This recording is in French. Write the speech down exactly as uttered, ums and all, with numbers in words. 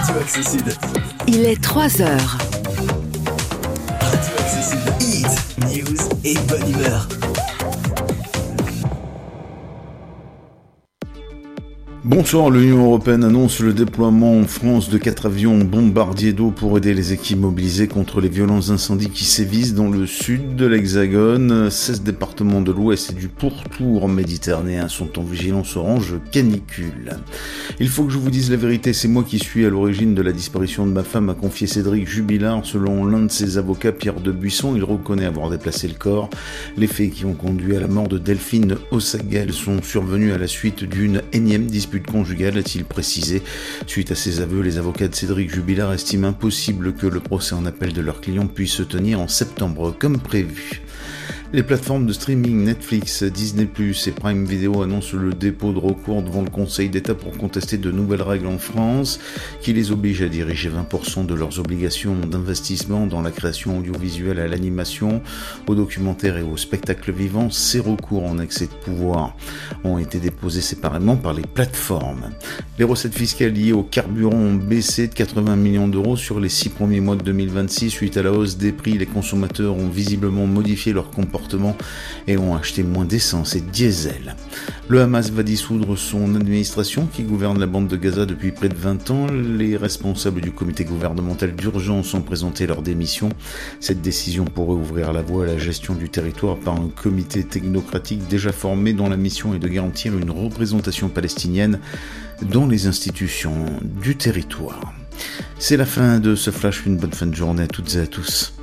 Radio Accessible. Il est trois heures. Radio Accessible. Hit, news et bonne humeur. Bonsoir, l'Union Européenne annonce le déploiement en France de quatre avions bombardiers d'eau pour aider les équipes mobilisées contre les violents incendies qui sévissent dans le sud de l'Hexagone. seize départements de l'Ouest et du pourtour méditerranéen sont en vigilance orange canicule. Il faut que je vous dise la vérité, c'est moi qui suis à l'origine de la disparition de ma femme, a confié Cédric Jubilard. Selon l'un de ses avocats, Pierre Debuisson, il reconnaît avoir déplacé le corps. Les faits qui ont conduit à la mort de Delphine Ossaguel sont survenus à la suite d'une énième dispute conjugale, a-t-il précisé. Suite à ces aveux, les avocats de Cédric Jubilard estiment impossible que le procès en appel de leur client puisse se tenir en septembre comme prévu. Les plateformes de streaming Netflix, Disney plus, et Prime Video annoncent le dépôt de recours devant le Conseil d'État pour contester de nouvelles règles en France qui les obligent à diriger vingt pour cent de leurs obligations d'investissement dans la création audiovisuelle, à l'animation, au documentaire et au spectacle vivant. Ces recours en excès de pouvoir ont été déposés séparément par les plateformes. Les recettes fiscales liées au carburant ont baissé de quatre-vingts millions d'euros sur les six premiers mois de deux mille vingt-six. Suite à la hausse des prix, les consommateurs ont visiblement modifié leur comportement et ont acheté moins d'essence et de diesel. Le Hamas va dissoudre son administration qui gouverne la bande de Gaza depuis près de vingt ans. Les responsables du comité gouvernemental d'urgence ont présenté leur démission. Cette décision pourrait ouvrir la voie à la gestion du territoire par un comité technocratique déjà formé dont la mission est de garantir une représentation palestinienne dans les institutions du territoire. C'est la fin de ce flash, une bonne fin de journée à toutes et à tous.